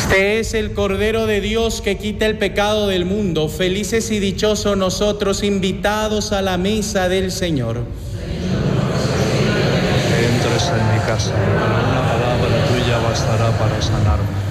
Este es el Cordero de Dios que quita el pecado del mundo. Felices y dichosos nosotros, invitados a la mesa del Señor. Que entres en mi casa, pero una palabra tuya bastará para sanarme.